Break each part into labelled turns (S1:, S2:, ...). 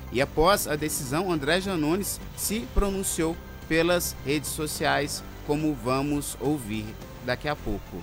S1: E após a decisão, André Janones se pronunciou pelas redes sociais, como vamos ouvir daqui a pouco.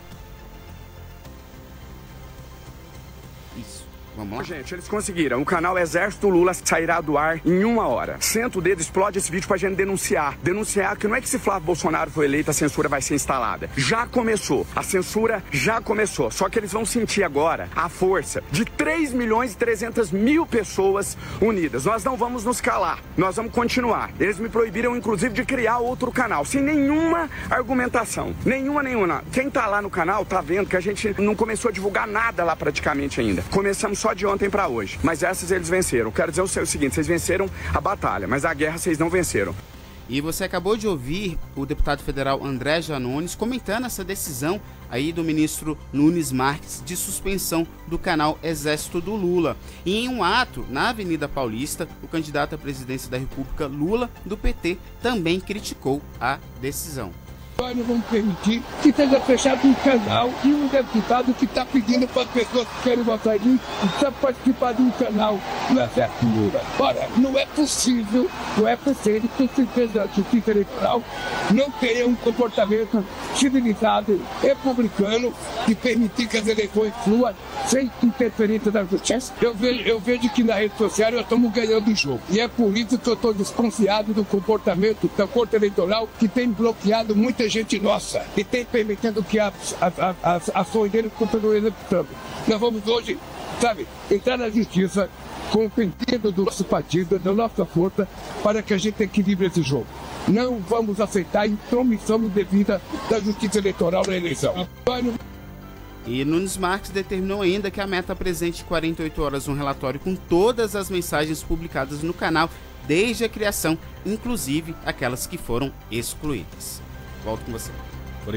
S1: Isso. Vamos lá?
S2: Gente, eles conseguiram. O canal Exército Lula sairá do ar em 1 hora. Senta o dedo, explode esse vídeo pra gente denunciar. Denunciar que não é que se Flávio Bolsonaro foi eleito, a censura vai ser instalada. Já começou. A censura já começou. Só que eles vão sentir agora a força de 3.300.000 pessoas unidas. Nós não vamos nos calar. Nós vamos continuar. Eles me proibiram, inclusive, de criar outro canal, sem nenhuma argumentação. Nenhuma. Quem tá lá no canal tá vendo que a gente não começou a divulgar nada lá praticamente ainda. Começamos só de ontem para hoje. Mas essas eles venceram. Quero dizer o seguinte, vocês venceram a batalha, mas a guerra vocês não venceram.
S1: E você acabou de ouvir o deputado federal André Janones comentando essa decisão aí do ministro Nunes Marques de suspensão do canal Exército do Lula. E em um ato na Avenida Paulista, o candidato à presidência da República, Lula, do PT, também criticou a decisão.
S3: Nós não vamos permitir que seja fechado um canal e um deputado que está pedindo para as pessoas que querem votar em mim só participar de um canal no Exército Lula. Ora, não é possível que o certeza da Justiça Eleitoral não tenha um comportamento civilizado, republicano, de permitir que as eleições fluam sem interferência da Justiça. Eu vejo que na rede social nós estamos ganhando o jogo. E é por isso que eu estou desconfiado do comportamento da Corte Eleitoral, que tem bloqueado muita gente nossa e tem permitindo que as ações deles continuem executando. Nós vamos hoje, entrar na justiça com o pedido do nosso partido, da nossa força, para que a gente equilibre esse jogo. Não vamos aceitar a intromissão indevida da Justiça Eleitoral na eleição.
S1: E Nunes Marques determinou ainda que a meta apresente 48 horas um relatório com todas as mensagens publicadas no canal desde a criação, inclusive aquelas que foram excluídas. Volto com você.